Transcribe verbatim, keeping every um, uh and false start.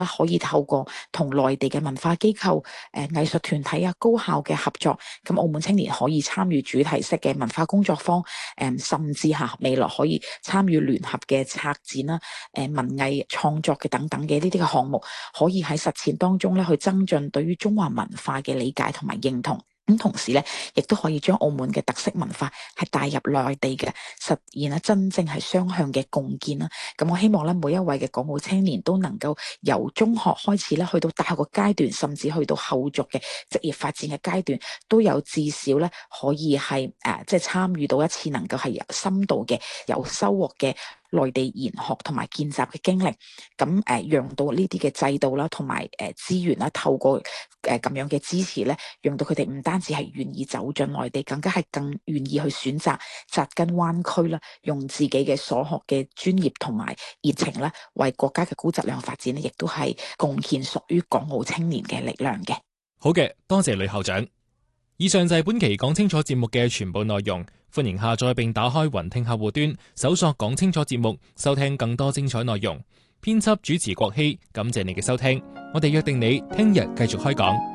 可以透過同內地嘅文化機構、誒藝術團體啊、高校嘅合作，咁澳門青年可以參與主題式嘅文化工作坊，誒甚至嚇未來可以參與聯合嘅策展啦、誒文藝創作嘅等等嘅呢啲嘅項目，可以喺實踐當中咧去增進對於中華文化嘅理解同埋認同。咁同時咧，亦都可以將澳門嘅特色文化係帶入內地嘅，實現咧真正係雙向嘅共建啦。咁我希望咧，每一位嘅港澳青年都能夠由中學開始咧，去到大學嘅階段，甚至去到後續嘅職業發展嘅階段，都有至少咧可以係誒、呃，即係參與到一次能夠係有深度嘅、有收穫嘅內地研學同埋見習嘅經歷。咁誒、呃，讓到呢啲嘅制度啦，同埋誒資源啦，透過誒咁、呃、樣嘅支持咧，讓到佢哋唔單止係願意走進內地，更加係更願意去選擇紮根灣區啦，用自己嘅所學嘅專業同埋熱情咧，為國家嘅高質量發展咧，亦都係貢獻屬於港澳青年嘅力量嘅。 好嘅，多謝呂校長。以上就係本期講清楚節目嘅全部內容，歡迎下載並打開雲聽客戶端，搜索講清楚節目，收聽更多精彩內容。編輯主持郭希，感謝你嘅收聽，我哋約定你聽日繼續開講。